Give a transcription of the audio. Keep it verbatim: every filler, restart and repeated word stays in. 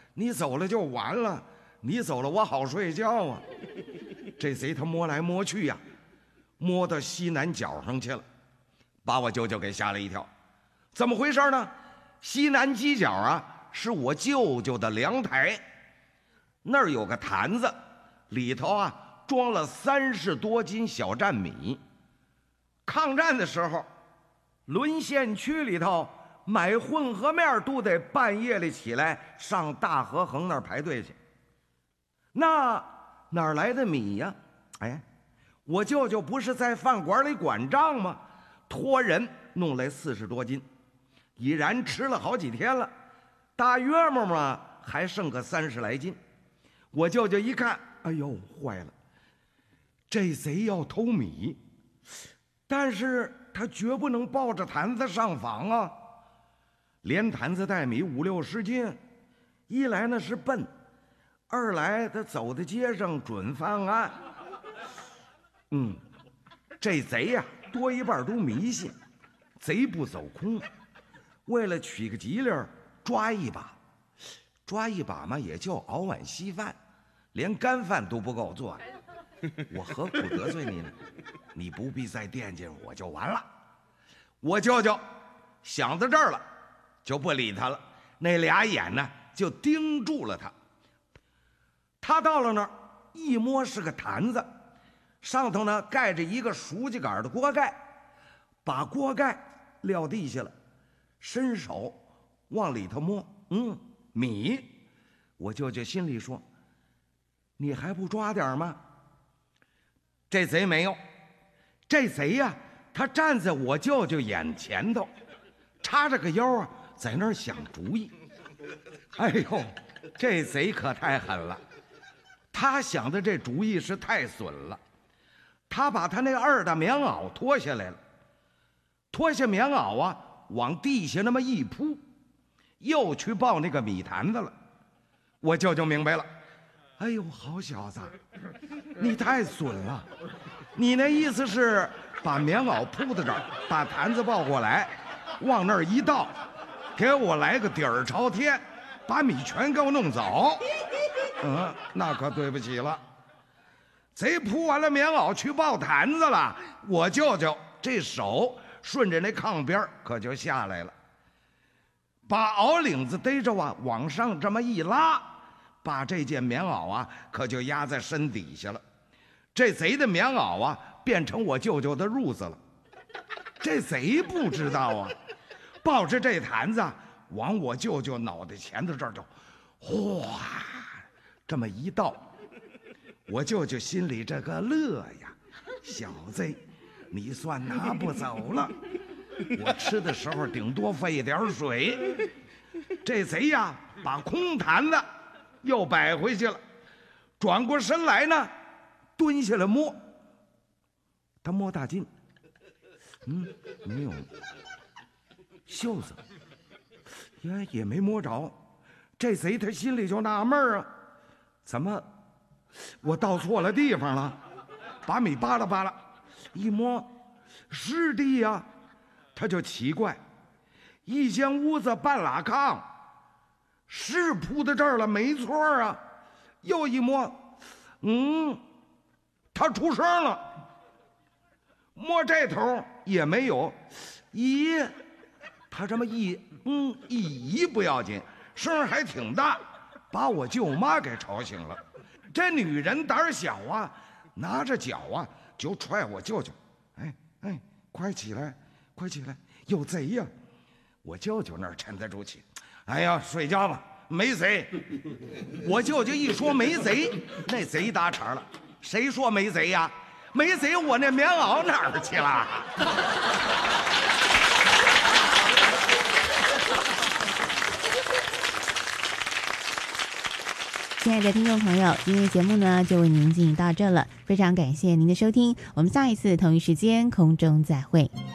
你走了就完了，你走了我好睡觉啊。这贼他摸来摸去呀、啊，摸到西南角上去了，把我舅舅给吓了一跳。怎么回事呢？西南犄角啊，是我舅舅的凉台，那儿有个坛子，里头啊装了三十多斤小战米。抗战的时候，沦陷区里头买混合面都得半夜里起来上大河横那儿排队去。那哪来的米呀？哎，我舅舅不是在饭馆里管账吗？托人弄来四十多斤，已然吃了好几天了，大约么嘛还剩个三十来斤。我舅舅一看，哎呦，坏了，这贼要偷米，但是他绝不能抱着坛子上房啊，连坛子带米五六十斤，一来那是笨，二来他走在街上准犯案。嗯，这贼呀、啊，多一半都迷信，贼不走空。为了取个吉利，抓一把，抓一把嘛，也就熬碗稀饭，连干饭都不够做的。我何苦得罪你呢？你不必再惦记我就完了。我舅舅想到这儿了，就不理他了，那俩眼呢就盯住了他。他到了那儿，一摸是个坛子，上头呢盖着一个熟鸡杆的锅盖，把锅盖撂地下了，伸手往里头摸，嗯，米。我舅舅心里说：“你还不抓点吗？”这贼没有，这贼呀、啊，他站在我舅舅眼前头，叉着个腰啊，在那儿想主意。哎呦，这贼可太狠了！他想的这主意是太损了。他把他那二大棉袄脱下来了，脱下棉袄啊，往地下那么一铺，又去抱那个米坛子了。我舅舅明白了，哎呦，好小子，你太损了！你那意思是把棉袄铺在这儿，把坛子抱过来，往那儿一倒，给我来个底儿朝天，把米全给我弄走。嗯，那可对不起了。贼铺完了棉袄去抱坛子了，我舅舅这手顺着那炕边可就下来了，把袄领子逮着啊，往上这么一拉，把这件棉袄啊可就压在身底下了。这贼的棉袄啊变成我舅舅的褥子了。这贼不知道啊，抱着这坛子往我舅舅脑袋前头这儿就哗这么一倒。我舅舅心里这个乐呀，小子，你算拿不走了。我吃的时候顶多费一点水。这贼呀，把空坛子又摆回去了，转过身来呢，蹲下来摸。他摸大襟，嗯，没有袖子，也也没摸着。这贼他心里就纳闷啊，怎么我倒错了地方了？把米扒拉扒拉，一摸是地呀、啊，他就奇怪，一间屋子半拉炕，是铺在这儿了，没错啊。又一摸，嗯，他出声了，摸这头也没有，咦，他这么一嗯一移不要紧，声还挺大，把我舅妈给吵醒了。这女人胆小啊，拿着脚啊就踹我舅舅，哎哎，快起来，快起来，有贼呀！我舅舅那儿沉得住气，哎呀，睡觉吧，没贼。我舅舅一说没贼，那贼打岔了，谁说没贼呀？没贼，我那棉袄哪儿去了？ 亲爱的听众朋友，今天节目呢就为您进行到这了，非常感谢您的收听，我们下一次同一时间空中再会。